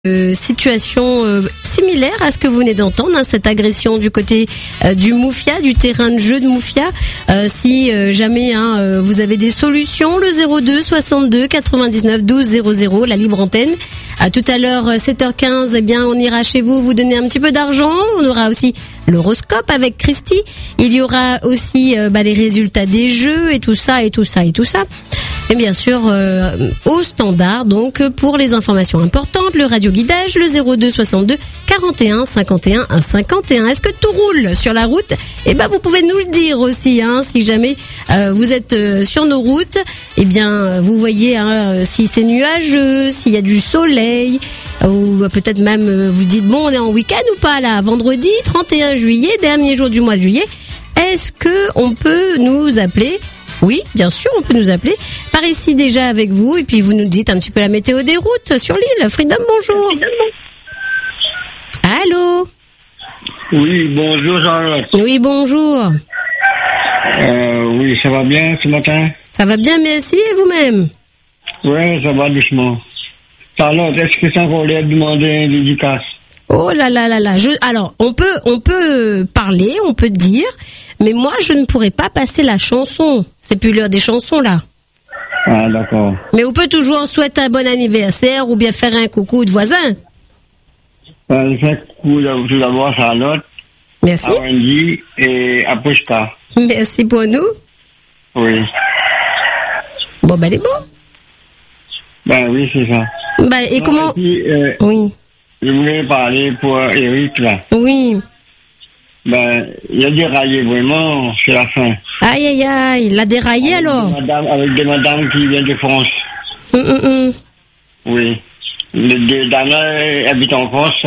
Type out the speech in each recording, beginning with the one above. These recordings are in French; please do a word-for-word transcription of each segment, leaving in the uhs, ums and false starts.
Euh, situation euh, similaire à ce que vous venez d'entendre, hein, cette agression du côté euh, du Moufia, du terrain de jeu de Moufia. Euh, si euh, jamais hein, euh, vous avez des solutions, le zéro deux soixante-deux quatre-vingt-dix-neuf douze zéro zéro, la libre antenne. À tout à l'heure, sept heures quinze, eh bien, on ira chez vous, vous donner un petit peu d'argent. On aura aussi l'horoscope avec Christy. Il y aura aussi euh, bah, les résultats des jeux et tout ça, et tout ça, et tout ça. Et bien sûr, euh, au standard, donc, pour les informations importantes, le radioguidage, le zéro deux soixante-deux quarante et un cinquante et un cinquante et un. Est-ce que tout roule sur la route? Eh ben, vous pouvez nous le dire aussi, hein, si jamais euh, vous êtes euh, sur nos routes. Eh bien, vous voyez hein, si c'est nuageux, s'il y a du soleil, ou peut-être même euh, vous dites, bon, on est en week-end ou pas là? Vendredi, trente et un juillet, dernier jour du mois de juillet. Est-ce que on peut nous appeler? Oui, bien sûr, on peut nous appeler par ici déjà avec vous et puis vous nous dites un petit peu la météo des routes sur l'île. Freedom, bonjour. Allô? Oui, bonjour Charlotte. Oui, bonjour. Euh, oui, ça va bien ce matin? Ça va bien, merci, et vous-même? Oui, ça va doucement. Charlotte, est-ce que c'est encore l'air de demander une dédicace? Oh là là là là. Je, alors, on peut, on peut parler, on peut dire, mais moi, je ne pourrais pas passer la chanson. C'est plus l'heure des chansons, là. Ah, d'accord. Mais on peut toujours souhaiter un bon anniversaire ou bien faire un coucou de voisin. Euh, je fais un coucou tout d'abord Charlotte. Merci. À Wendy et à Pushka. Merci pour nous. Oui. Bon, ben, elle est bon. Ben oui, c'est ça. Ben, et non, comment... Et puis, euh, oui. Je voulais parler pour Eric, là. Oui. Ben, il a déraillé vraiment sur la fin. Aïe, aïe, aïe. Il a déraillé avec alors des madames, Avec des madames qui viennent de France. hum, hum, hum. Oui. Les, des dames habitent en France.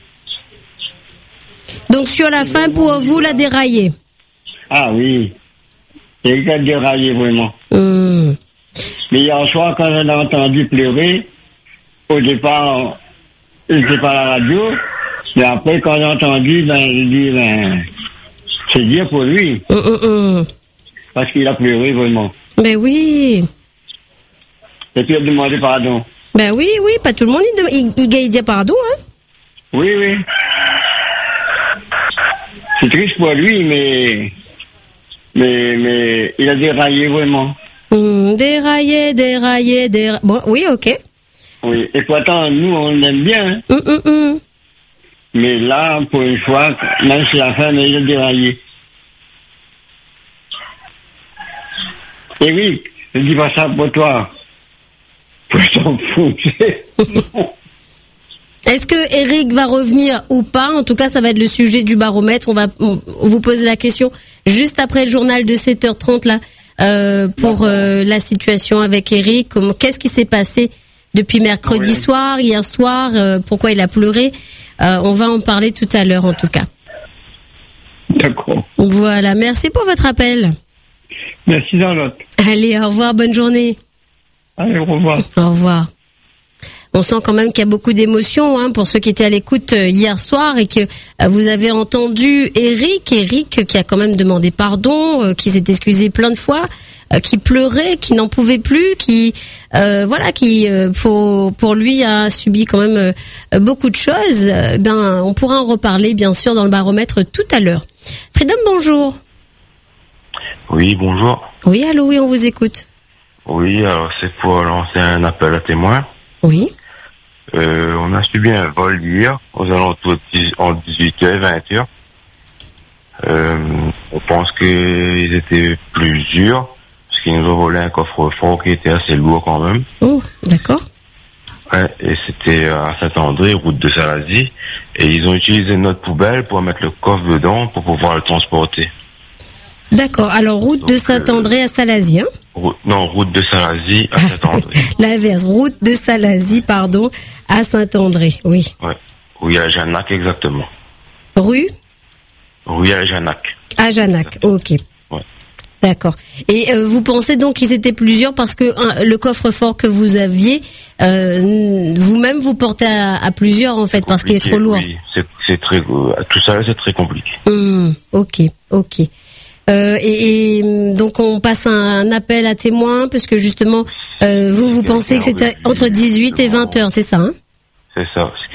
Donc, sur la fin, pour vous, la déraillé. Ah oui. Eric a déraillé vraiment. Hum. Mais hier soir, quand on a entendu pleurer, au départ, il n'était pas à la radio. Mais après, quand j'ai entendu, ben, j'ai dit, ben, c'est dire pour lui. Hum, hum, hum. Parce qu'il a pleuré vraiment. Ben oui. Et puis il a demandé pardon. Ben oui, oui, pas tout le monde, il, il, il, il dit pardon, hein. Oui, oui. C'est triste pour lui, mais, mais, mais, il a déraillé vraiment. Hum, déraillé, déraillé, déraillé. Bon, oui, ok. Oui. Et pourtant, nous, on l'aime bien. Hein. Hum, hum, hum. Mais là, pour une fois, même si la fin, mais il a déraillé. Eric, je dis pas ça pour toi. Pour t'en foutre. Est-ce que Eric va revenir ou pas? En tout cas, ça va être le sujet du baromètre. On va on, vous poser la question juste après le journal de sept heures trente là, euh, pour euh, la situation avec Eric. Comment, qu'est-ce qui s'est passé depuis mercredi ouais. soir, hier soir, euh, pourquoi il a pleuré? Euh, on va en parler tout à l'heure en tout cas. D'accord. Voilà, merci pour votre appel. Merci Charlotte. Allez, au revoir, bonne journée. Allez, au revoir. Au revoir. On sent quand même qu'il y a beaucoup d'émotions hein, pour ceux qui étaient à l'écoute euh, hier soir et que euh, vous avez entendu Eric, Eric qui a quand même demandé pardon, euh, qui s'est excusé plein de fois, euh, qui pleurait, qui n'en pouvait plus, qui euh, voilà, qui euh, pour pour lui a subi quand même euh, beaucoup de choses. Euh, ben, on pourra en reparler bien sûr dans le baromètre tout à l'heure. Freedom, bonjour. Oui, bonjour. Oui, allô, oui, on vous écoute. Oui, alors c'est pour lancer un appel à témoins. Oui. Euh, on a subi un vol hier, aux alentours de dix-huit heures, vingt heures. Euh, on pense qu'ils étaient plusieurs, parce qu'ils nous ont volé un coffre-fort qui était assez lourd quand même. Oh, d'accord. Ouais, et c'était à Saint-André, route de Salazie, et ils ont utilisé notre poubelle pour mettre le coffre dedans pour pouvoir le transporter. D'accord, alors route Donc, de Saint-André euh, à Salazie, hein? Route, non, route de Salazie à Saint-André. L'inverse, route de Salazie, pardon, à Saint-André, oui. Ouais. Oui, à Janac, exactement. Rue? Rue à Janac. À Janac, ok. Ouais. D'accord. Et euh, vous pensez donc qu'ils étaient plusieurs parce que hein, le coffre-fort que vous aviez, euh, vous-même vous portez à, à plusieurs en fait parce qu'il est trop lourd. Oui, c'est, c'est très, euh, tout ça c'est très compliqué. Mmh, ok, ok. Euh, et, et donc on passe un, un appel à témoins parce que justement euh, vous vous pensez que c'était entre dix-huit et vingt heures, c'est ça hein? C'est ça.